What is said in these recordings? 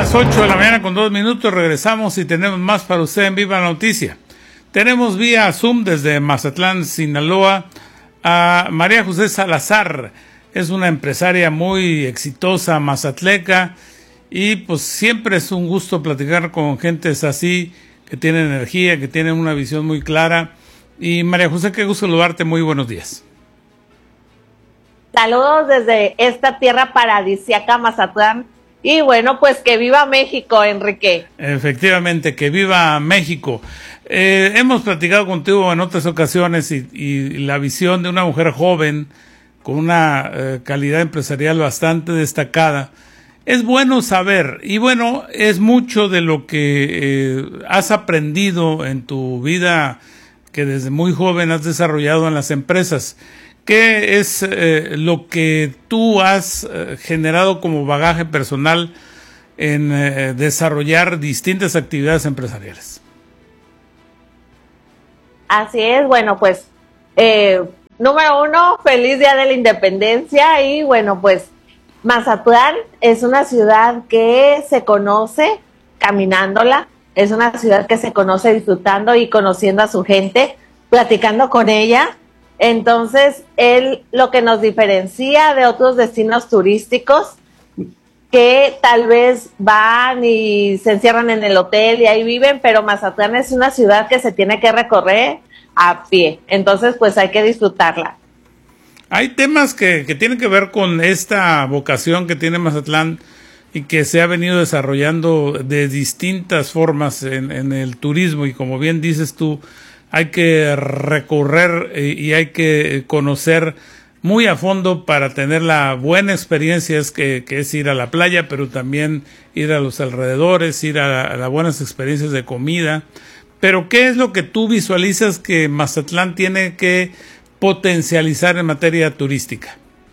las 8 de la mañana con 2 minutos regresamos y tenemos más para usted en Viva la Noticia. Tenemos vía Zoom desde Mazatlán, Sinaloa, a María José Salazar. Es una empresaria muy exitosa, mazatleca, y pues siempre es un gusto platicar con gentes así, que tienen energía, que tienen una visión muy clara. Y María José, qué gusto saludarte, muy buenos días. Saludos desde esta tierra paradisíaca, Mazatlán. Y bueno, pues que viva México, Enrique. Efectivamente, que viva México. Hemos platicado contigo en otras ocasiones y la visión de una mujer joven con una calidad empresarial bastante destacada. Es bueno saber, y bueno, es mucho de lo que has aprendido en tu vida que desde muy joven has desarrollado en las empresas. ¿Qué es lo que tú has generado como bagaje personal en desarrollar distintas actividades empresariales? Así es, bueno, pues, número uno, feliz Día de la Independencia. Y bueno, pues, Mazatlán es una ciudad que se conoce caminándola, es una ciudad que se conoce disfrutando y conociendo a su gente, platicando con ella. Entonces, lo que nos diferencia de otros destinos turísticos que tal vez van y se encierran en el hotel y ahí viven, pero Mazatlán es una ciudad que se tiene que recorrer a pie. Entonces, pues hay que disfrutarla. Hay temas que tienen que ver con esta vocación que tiene Mazatlán y que se ha venido desarrollando de distintas formas en el turismo, y como bien dices tú, hay que recorrer y hay que conocer muy a fondo para tener la buena experiencia, que es ir a la playa, pero también ir a los alrededores, ir a las buenas experiencias de comida. Pero ¿qué es lo que tú visualizas que Mazatlán tiene que potencializar en materia turística?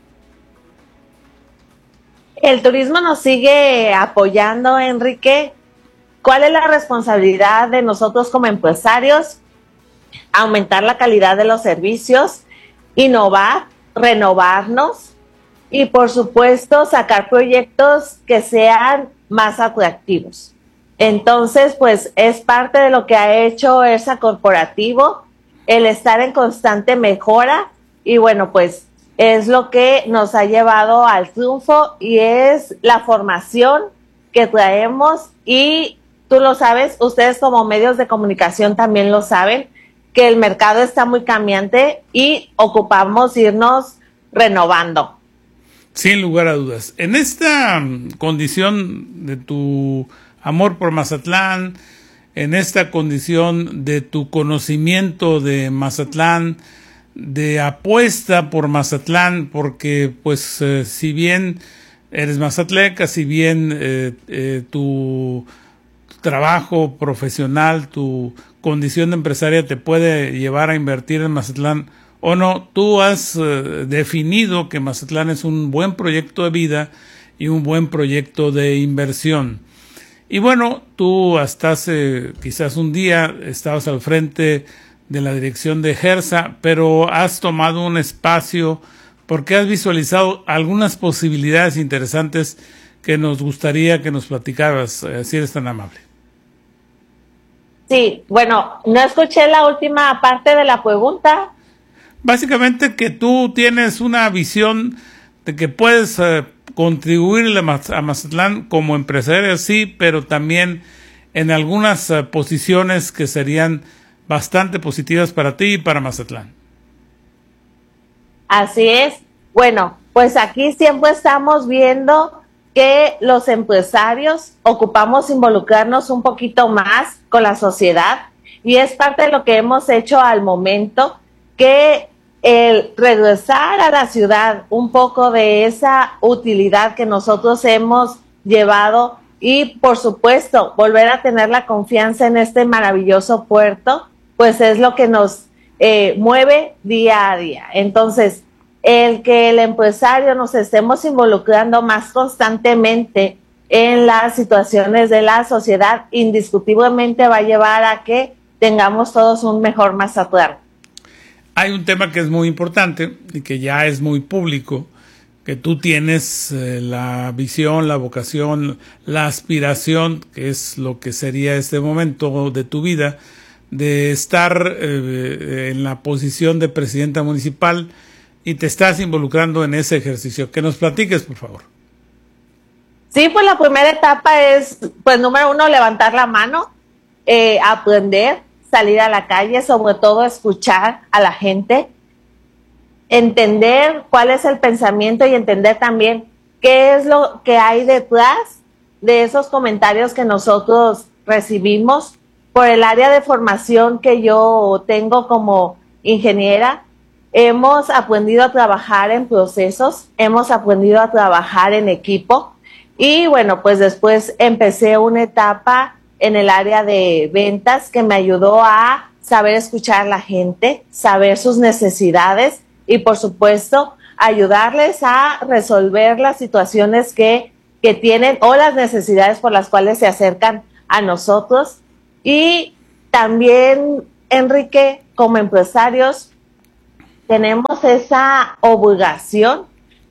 El turismo nos sigue apoyando, Enrique. ¿Cuál es la responsabilidad de nosotros como empresarios? Aumentar la calidad de los servicios, innovar, renovarnos y, por supuesto, sacar proyectos que sean más atractivos. Entonces, pues, es parte de lo que ha hecho ERSA Corporativo, el estar en constante mejora, y bueno, pues, es lo que nos ha llevado al triunfo y es la formación que traemos. Y tú lo sabes, ustedes como medios de comunicación también lo saben, que el mercado está muy cambiante y ocupamos irnos renovando. Sin lugar a dudas. En esta condición de tu amor por Mazatlán, en esta condición de tu conocimiento de Mazatlán, de apuesta por Mazatlán, porque pues si bien eres mazatleca, si bien tu trabajo profesional, tu condición de empresaria te puede llevar a invertir en Mazatlán o no, tú has definido que Mazatlán es un buen proyecto de vida y un buen proyecto de inversión. Y bueno, tú hasta hace quizás un día estabas al frente de la dirección de ERSA, pero has tomado un espacio porque has visualizado algunas posibilidades interesantes que nos gustaría que nos platicaras, si eres tan amable. Sí, bueno, no escuché la última parte de la pregunta. Básicamente que tú tienes una visión de que puedes contribuirle a Mazatlán como empresario, sí, pero también en algunas posiciones que serían bastante positivas para ti y para Mazatlán. Así es. Bueno, pues aquí siempre estamos viendo que los empresarios ocupamos involucrarnos un poquito más con la sociedad, y es parte de lo que hemos hecho al momento, que el regresar a la ciudad un poco de esa utilidad que nosotros hemos llevado y, por supuesto, volver a tener la confianza en este maravilloso puerto, pues es lo que nos mueve día a día. Entonces, el que el empresario nos estemos involucrando más constantemente en las situaciones de la sociedad, indiscutiblemente va a llevar a que tengamos todos un mejor Mazatlán. Hay un tema que es muy importante y que ya es muy público, que tú tienes la visión, la vocación, la aspiración, que es lo que sería este momento de tu vida, de estar en la posición de presidenta municipal y te estás involucrando en ese ejercicio. Que nos platiques, por favor. Sí, pues la primera etapa es, pues número uno, levantar la mano, aprender, salir a la calle, sobre todo escuchar a la gente, entender cuál es el pensamiento y entender también qué es lo que hay detrás de esos comentarios que nosotros recibimos. Por el área de formación que yo tengo como ingeniera, hemos aprendido a trabajar en procesos, hemos aprendido a trabajar en equipo y bueno, pues después empecé una etapa en el área de ventas que me ayudó a saber escuchar a la gente, saber sus necesidades y por supuesto ayudarles a resolver las situaciones que tienen o las necesidades por las cuales se acercan a nosotros. Y también, Enrique, como empresarios, tenemos esa obligación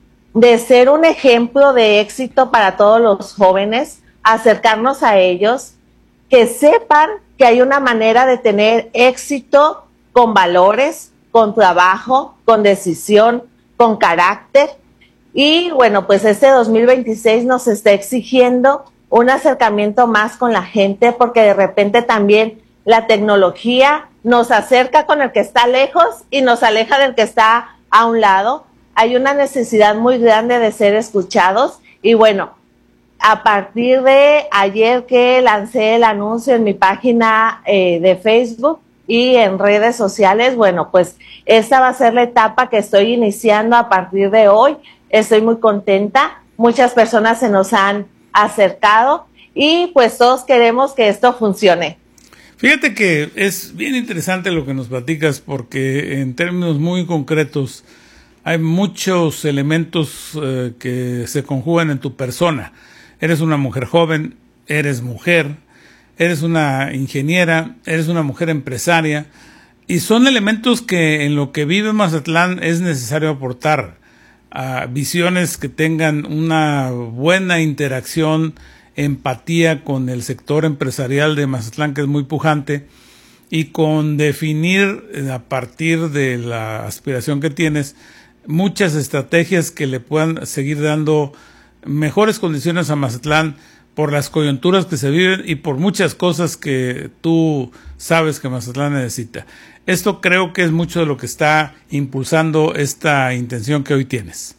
de ser un ejemplo de éxito para todos los jóvenes, acercarnos a ellos, que sepan que hay una manera de tener éxito con valores, con trabajo, con decisión, con carácter. Y bueno, pues este 2026 nos está exigiendo un acercamiento más con la gente, porque de repente también la tecnología nos acerca con el que está lejos y nos aleja del que está a un lado. Hay una necesidad muy grande de ser escuchados y bueno, a partir de ayer que lancé el anuncio en mi página de Facebook y en redes sociales, bueno, pues esta va a ser la etapa que estoy iniciando a partir de hoy. Estoy muy contenta, muchas personas se nos han acercado y pues todos queremos que esto funcione. Fíjate que es bien interesante lo que nos platicas porque en términos muy concretos hay muchos elementos que se conjugan en tu persona. Eres una mujer joven, eres mujer, eres una ingeniera, eres una mujer empresaria y son elementos que en lo que vive Mazatlán es necesario aportar a visiones que tengan una buena interacción, empatía con el sector empresarial de Mazatlán, que es muy pujante, y con definir a partir de la aspiración que tienes muchas estrategias que le puedan seguir dando mejores condiciones a Mazatlán por las coyunturas que se viven y por muchas cosas que tú sabes que Mazatlán necesita. Esto creo que es mucho de lo que está impulsando esta intención que hoy tienes.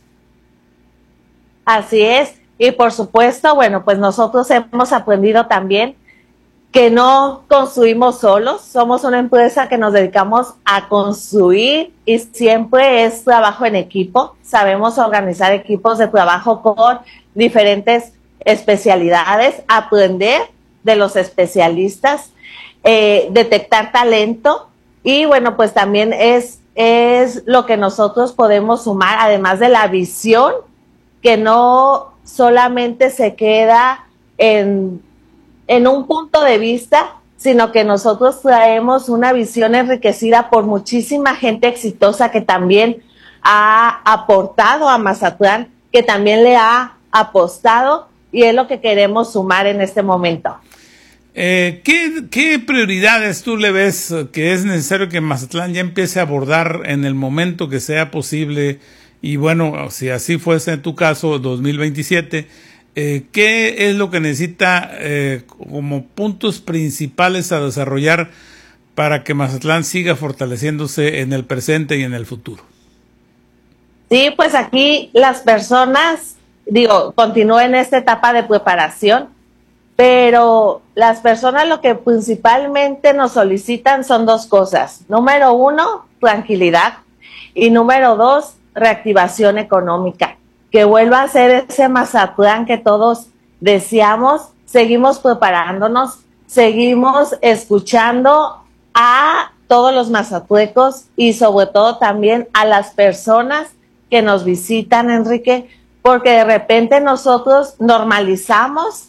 Así es, y por supuesto, bueno, pues nosotros hemos aprendido también que no construimos solos, somos una empresa que nos dedicamos a construir y siempre es trabajo en equipo, sabemos organizar equipos de trabajo con diferentes especialidades, aprender de los especialistas, detectar talento y bueno, pues también es lo que nosotros podemos sumar, además de la visión que no solamente se queda en un punto de vista, sino que nosotros traemos una visión enriquecida por muchísima gente exitosa que también ha aportado a Mazatlán, que también le ha apostado y es lo que queremos sumar en este momento. ¿Qué prioridades tú le ves que es necesario que Mazatlán ya empiece a abordar en el momento que sea posible? Y bueno, si así fuese en tu caso, 2027, ¿qué es lo que necesita como puntos principales a desarrollar para que Mazatlán siga fortaleciéndose en el presente y en el futuro? Sí, pues aquí las personas, continúen en esta etapa de preparación, pero las personas lo que principalmente nos solicitan son dos cosas. Número uno, tranquilidad. Y número dos, reactivación económica. Que vuelva a ser ese Mazatlán que todos deseamos. Seguimos preparándonos, seguimos escuchando a todos los mazatlecos y sobre todo también a las personas que nos visitan, Enrique, porque de repente nosotros normalizamos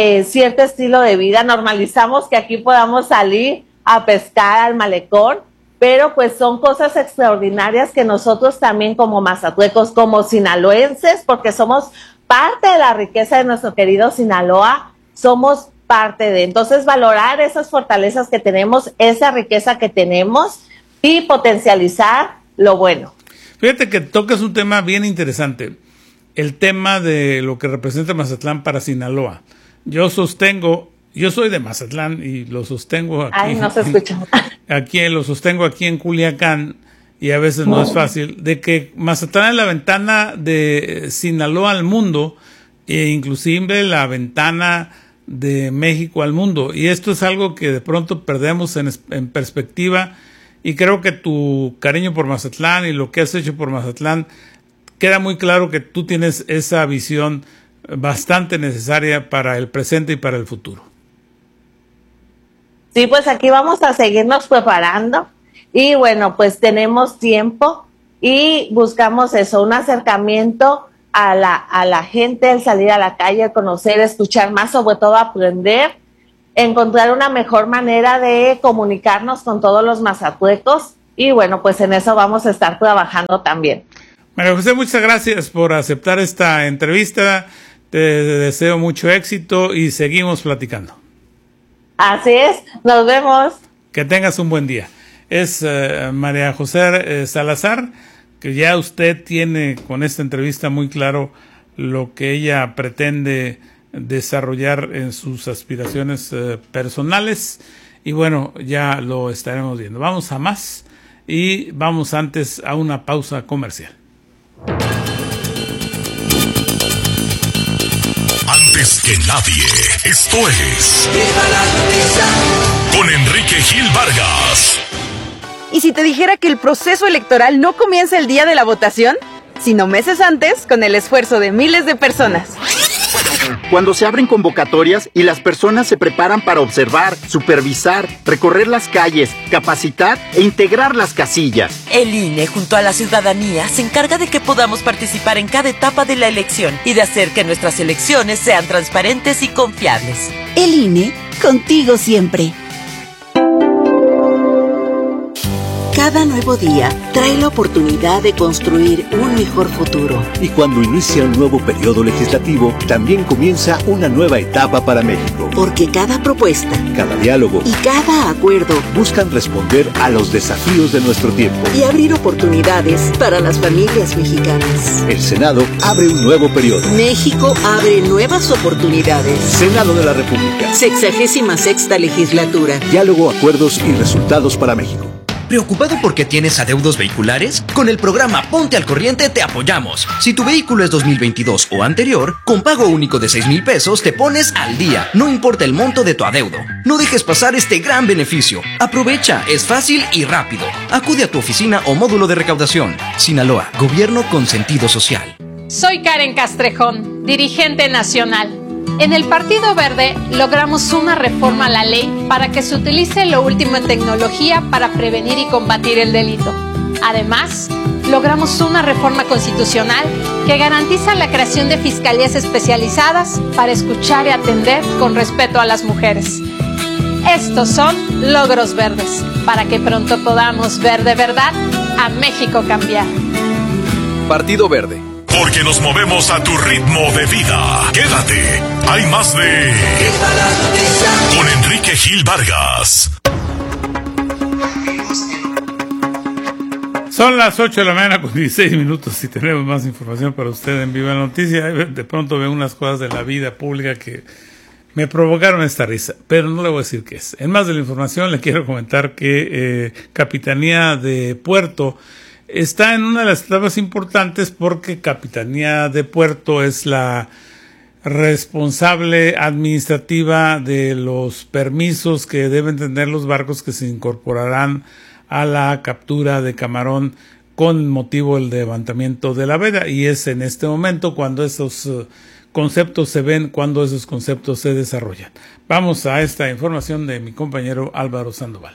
cierto estilo de vida, normalizamos que aquí podamos salir a pescar al malecón pero pues son cosas extraordinarias que nosotros también como mazatlecos, como sinaloenses, porque somos parte de la riqueza de nuestro querido Sinaloa, somos parte de. Entonces, valorar esas fortalezas que tenemos, esa riqueza que tenemos y potencializar lo bueno. Fíjate que tocas un tema bien interesante, el tema de lo que representa Mazatlán para Sinaloa. Yo soy de Mazatlán y lo sostengo aquí. Ay, no se escucha. Lo sostengo aquí en Culiacán, y a veces no es fácil, de que Mazatlán es la ventana de Sinaloa al mundo, e inclusive la ventana de México al mundo. Y esto es algo que de pronto perdemos en perspectiva, y creo que tu cariño por Mazatlán y lo que has hecho por Mazatlán, queda muy claro que tú tienes esa visión bastante necesaria para el presente y para el futuro. Sí, pues aquí vamos a seguirnos preparando y bueno, pues tenemos tiempo y buscamos eso, un acercamiento a la gente, el salir a la calle, conocer, escuchar más, sobre todo aprender, encontrar una mejor manera de comunicarnos con todos los mazatlecos y bueno, pues en eso vamos a estar trabajando también. María José, muchas gracias por aceptar esta entrevista, te deseo mucho éxito y seguimos platicando. Así es, nos vemos. Que tengas un buen día. Es María José Salazar, que ya usted tiene con esta entrevista muy claro lo que ella pretende desarrollar en sus aspiraciones personales, y bueno, ya lo estaremos viendo. Vamos a más y vamos antes a una pausa comercial. Antes que nadie, esto es ¡Viva la Noticia! Con Enrique Gil Vargas. ¿Y si te dijera que el proceso electoral no comienza el día de la votación, sino meses antes, con el esfuerzo de miles de personas? Cuando se abren convocatorias y las personas se preparan para observar, supervisar, recorrer las calles, capacitar e integrar las casillas. El INE, junto a la ciudadanía, se encarga de que podamos participar en cada etapa de la elección y de hacer que nuestras elecciones sean transparentes y confiables. El INE, contigo siempre. Cada nuevo día trae la oportunidad de construir un mejor futuro. Y cuando inicia un nuevo periodo legislativo, también comienza una nueva etapa para México. Porque cada propuesta, cada diálogo y cada acuerdo buscan responder a los desafíos de nuestro tiempo y abrir oportunidades para las familias mexicanas. El Senado abre un nuevo periodo. México abre nuevas oportunidades. Senado de la República. 66ª legislatura. Diálogo, acuerdos y resultados para México. ¿Preocupado porque tienes adeudos vehiculares? Con el programa Ponte al Corriente te apoyamos. Si tu vehículo es 2022 o anterior, con pago único de 6,000 pesos te pones al día, no importa el monto de tu adeudo. No dejes pasar este gran beneficio. Aprovecha, es fácil y rápido. Acude a tu oficina o módulo de recaudación. Sinaloa, gobierno con sentido social. Soy Karen Castrejón, dirigente nacional. En el Partido Verde logramos una reforma a la ley para que se utilice lo último en tecnología para prevenir y combatir el delito. Además, logramos una reforma constitucional que garantiza la creación de fiscalías especializadas para escuchar y atender con respeto a las mujeres. Estos son logros verdes, para que pronto podamos ver de verdad a México cambiar. Partido Verde. Porque nos movemos a tu ritmo de vida. Quédate. Hay más de con Enrique Gil Vargas. Son las 8 de la mañana con 16 minutos y tenemos más información para usted en Viva la Noticia. De pronto veo unas cosas de la vida pública que me provocaron esta risa, pero no le voy a decir qué es. En más de la información le quiero comentar que Capitanía de Puerto está en una de las etapas importantes, porque Capitanía de Puerto es la responsable administrativa de los permisos que deben tener los barcos que se incorporarán a la captura de camarón con motivo del levantamiento de la veda, y es en este momento cuando esos conceptos se ven, cuando esos conceptos se desarrollan. Vamos a esta información de mi compañero Álvaro Sandoval.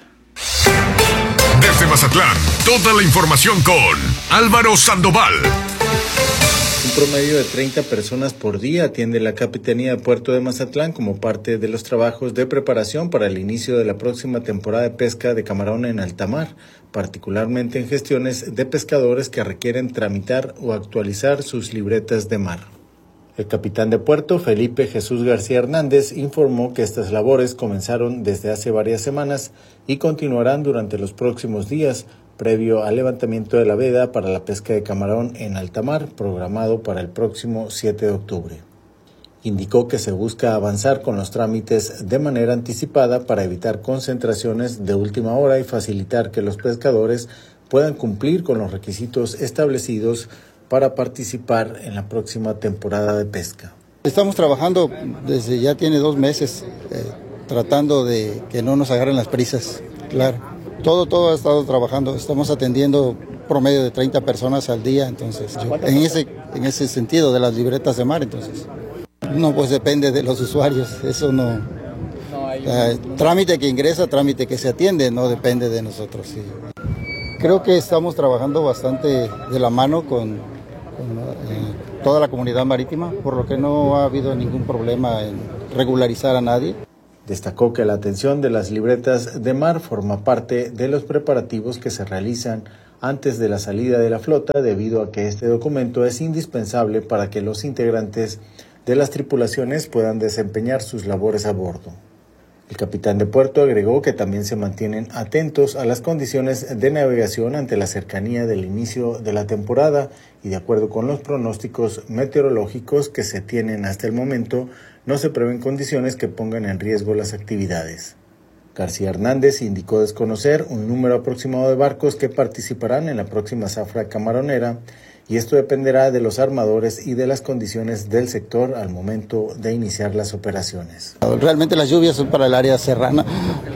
Desde Mazatlán, toda la información con Álvaro Sandoval. Un promedio de 30 personas por día atiende la Capitanía de Puerto de Mazatlán como parte de los trabajos de preparación para el inicio de la próxima temporada de pesca de camarón en alta mar, particularmente en gestiones de pescadores que requieren tramitar o actualizar sus libretas de mar. El capitán de puerto, Felipe Jesús García Hernández, informó que estas labores comenzaron desde hace varias semanas y continuarán durante los próximos días, previo al levantamiento de la veda para la pesca de camarón en alta mar, programado para el próximo 7 de octubre. Indicó que se busca avanzar con los trámites de manera anticipada para evitar concentraciones de última hora y facilitar que los pescadores puedan cumplir con los requisitos establecidos para participar en la próxima temporada de pesca. Estamos trabajando desde ya tiene 2 meses, tratando de que no nos agarren las prisas, claro. Todo ha estado trabajando, estamos atendiendo promedio de 30 personas al día, entonces, en ese sentido de las libretas de mar, entonces, no, pues depende de los usuarios, eso no, trámite que ingresa, trámite que se atiende, no depende de nosotros, sí. Creo que estamos trabajando bastante de la mano con toda la comunidad marítima, por lo que no ha habido ningún problema en regularizar a nadie. Destacó que la atención de las libretas de mar forma parte de los preparativos que se realizan antes de la salida de la flota, debido a que este documento es indispensable para que los integrantes de las tripulaciones puedan desempeñar sus labores a bordo. El capitán de puerto agregó que también se mantienen atentos a las condiciones de navegación ante la cercanía del inicio de la temporada y, de acuerdo con los pronósticos meteorológicos que se tienen hasta el momento, no se prevén condiciones que pongan en riesgo las actividades. García Hernández indicó desconocer un número aproximado de barcos que participarán en la próxima zafra camaronera, y esto dependerá de los armadores y de las condiciones del sector al momento de iniciar las operaciones. Realmente las lluvias son para el área serrana,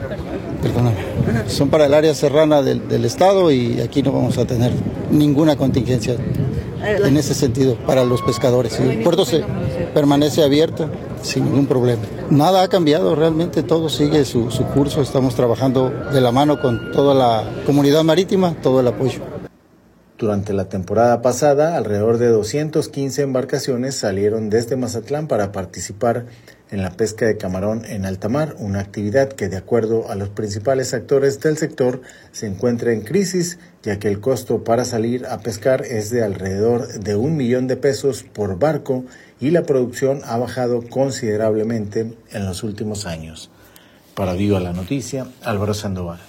son para el área serrana del estado, y aquí no vamos a tener ninguna contingencia en ese sentido para los pescadores. El puerto se permanece abierto sin ningún problema. Nada ha cambiado, realmente todo sigue su curso. Estamos trabajando de la mano con toda la comunidad marítima, todo el apoyo. Durante la temporada pasada, alrededor de 215 embarcaciones salieron desde Mazatlán para participar en la pesca de camarón en alta mar, una actividad que, de acuerdo a los principales actores del sector, se encuentra en crisis, ya que el costo para salir a pescar es de alrededor de $1,000,000 por barco y la producción ha bajado considerablemente en los últimos años. Para Viva la Noticia, Álvaro Sandoval.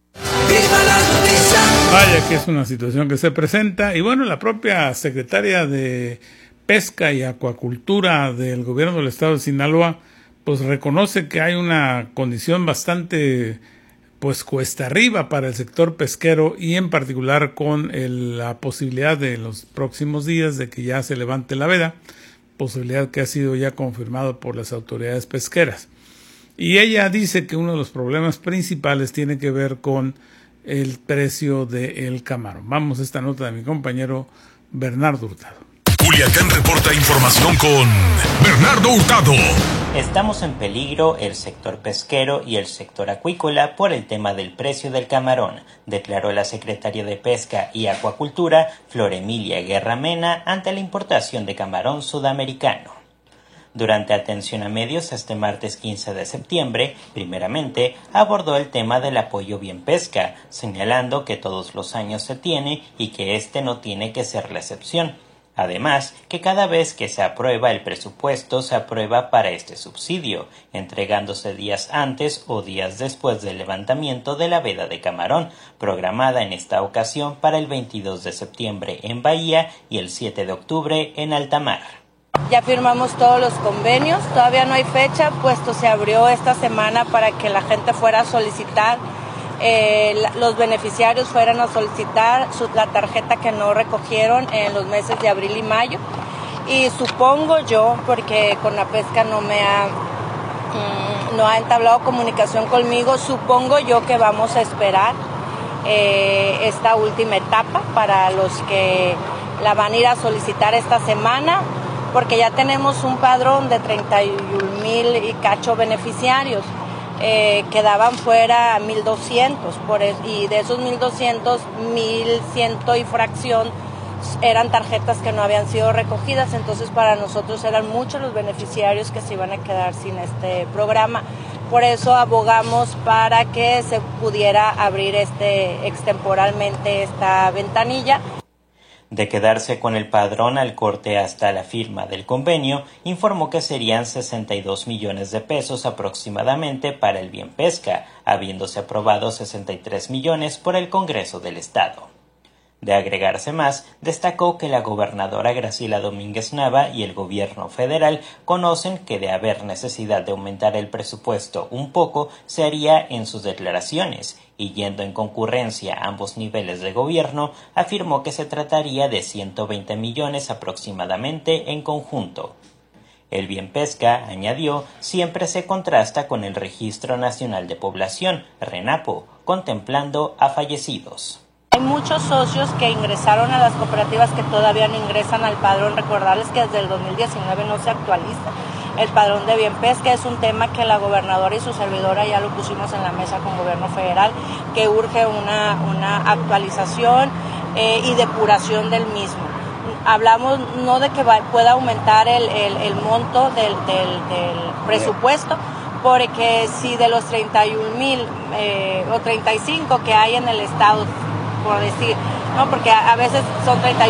Vaya que es una situación que se presenta, y bueno, la propia secretaria de Pesca y Acuacultura del gobierno del estado de Sinaloa pues reconoce que hay una condición bastante pues cuesta arriba para el sector pesquero, y en particular con la posibilidad de los próximos días de que ya se levante la veda, posibilidad que ha sido ya confirmado por las autoridades pesqueras. Y ella dice que uno de los problemas principales tiene que ver con el precio del camarón. Vamos a esta nota de mi compañero Bernardo Hurtado. Culiacán reporta información con Bernardo Hurtado. Estamos en peligro el sector pesquero y el sector acuícola por el tema del precio del camarón, declaró la secretaria de Pesca y Acuacultura, Flor Emilia Guerra Mena, ante la importación de camarón sudamericano. Durante atención a medios este martes 15 de septiembre, primeramente, abordó el tema del apoyo Bien Pesca, señalando que todos los años se tiene y que este no tiene que ser la excepción. Además, que cada vez que se aprueba el presupuesto se aprueba para este subsidio, entregándose días antes o días después del levantamiento de la veda de camarón, programada en esta ocasión para el 22 de septiembre en Bahía y el 7 de octubre en alta mar. Ya firmamos todos los convenios, todavía no hay fecha, puesto se abrió esta semana para que la gente fuera a solicitar, los beneficiarios fueran a solicitar la tarjeta que no recogieron en los meses de abril y mayo. Y supongo yo, porque con la pesca no ha entablado comunicación conmigo, supongo yo que vamos a esperar esta última etapa para los que la van a ir a solicitar esta semana, porque ya tenemos un padrón de 31,000 y cacho beneficiarios. Quedaban fuera 1,200, y de esos 1,200, 1,100 y fracción eran tarjetas que no habían sido recogidas, entonces para nosotros eran muchos los beneficiarios que se iban a quedar sin este programa. Por eso abogamos para que se pudiera abrir extemporalmente esta ventanilla. De quedarse con el padrón al corte hasta la firma del convenio, informó que serían 62 millones de pesos aproximadamente para el Bien Pesca, habiéndose aprobado 63 millones por el Congreso del Estado. De agregarse más, destacó que la gobernadora Graciela Domínguez Nava y el gobierno federal conocen que de haber necesidad de aumentar el presupuesto un poco, se haría en sus declaraciones, y yendo en concurrencia a ambos niveles de gobierno, afirmó que se trataría de 120 millones aproximadamente en conjunto. El Bien Pesca, añadió, siempre se contrasta con el Registro Nacional de Población, RENAPO, contemplando a fallecidos. Hay muchos socios que ingresaron a las cooperativas que todavía no ingresan al padrón. Recordarles que desde el 2019 no se actualiza el padrón de Bien Pesca. Es un tema que la gobernadora y su servidora ya lo pusimos en la mesa con gobierno federal, que urge una actualización y depuración del mismo. Hablamos no de que pueda aumentar el monto del presupuesto, porque si de los 31,000 o 35 que hay en el estado, por decir, no, porque a veces son 31